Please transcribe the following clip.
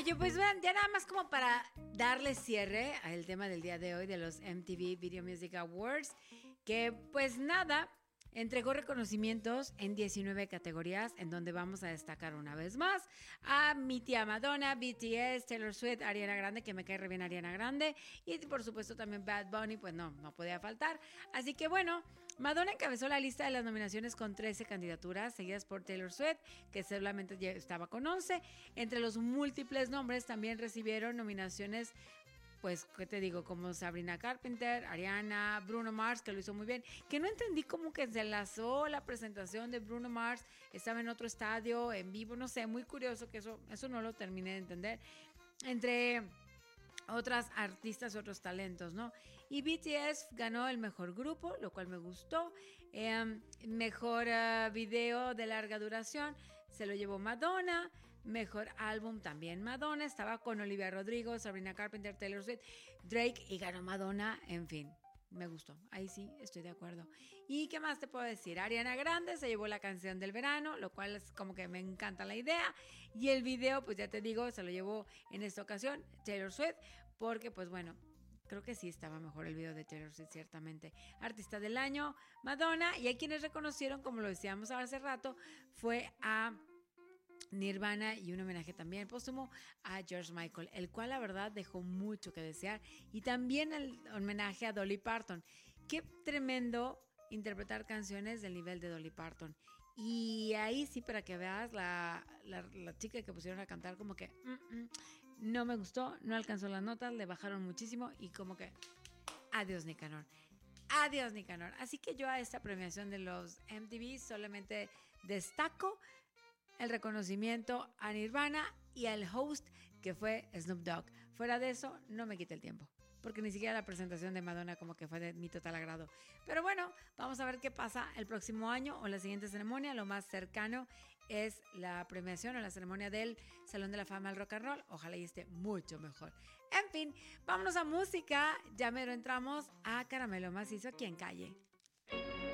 Oye, pues vean, ya nada más como para darle cierre al tema del día de hoy de los MTV Video Music Awards, que pues nada, entregó reconocimientos en 19 categorías, en donde vamos a destacar una vez más a mi tía Madonna, BTS, Taylor Swift, Ariana Grande, que me cae re bien Ariana Grande, y por supuesto también Bad Bunny, pues no podía faltar. Así que bueno, Madonna encabezó la lista de las nominaciones con 13 candidaturas, seguidas por Taylor Swift, que solamente ya estaba con 11. Entre los múltiples nombres también recibieron nominaciones, pues, ¿qué te digo? Como Sabrina Carpenter, Ariana, Bruno Mars, que lo hizo muy bien. Que no entendí cómo que se enlazó la presentación de Bruno Mars, estaba en otro estadio, en vivo, no sé, muy curioso que eso no lo terminé de entender. Entre otras artistas, otros talentos, ¿no? Y BTS ganó el mejor grupo, lo cual me gustó. Mejor video de larga duración se lo llevó Madonna. Mejor álbum también Madonna. Estaba con Olivia Rodrigo, Sabrina Carpenter, Taylor Swift, Drake y ganó Madonna. En fin, me gustó. Ahí sí, estoy de acuerdo. ¿Y qué más te puedo decir? Ariana Grande se llevó la canción del verano, lo cual es como que me encanta la idea. Y el video, pues ya te digo, se lo llevó en esta ocasión Taylor Swift, porque pues bueno, creo que sí estaba mejor el video de Taylor Swift, ciertamente. Artista del año, Madonna. Y hay quienes reconocieron, como lo decíamos hace rato, fue a Nirvana y un homenaje también póstumo a George Michael, el cual la verdad dejó mucho que desear, y también el homenaje a Dolly Parton. Qué tremendo interpretar canciones del nivel de Dolly Parton. Y ahí sí, para que veas, la chica que pusieron a cantar como que no me gustó, no alcanzó las notas, le bajaron muchísimo y como que adiós Nicanor. Adiós Nicanor. Así que yo a esta premiación de los MTV solamente destaco el reconocimiento a Nirvana y al host, que fue Snoop Dogg. Fuera de eso, no me quita el tiempo, porque ni siquiera la presentación de Madonna como que fue de mi total agrado. Pero bueno, vamos a ver qué pasa el próximo año o la siguiente ceremonia. Lo más cercano es la premiación o la ceremonia del Salón de la Fama del Rock and Roll. Ojalá y esté mucho mejor. En fin, vámonos a música. Ya mero entramos a Caramelo Macizo aquí en Calle.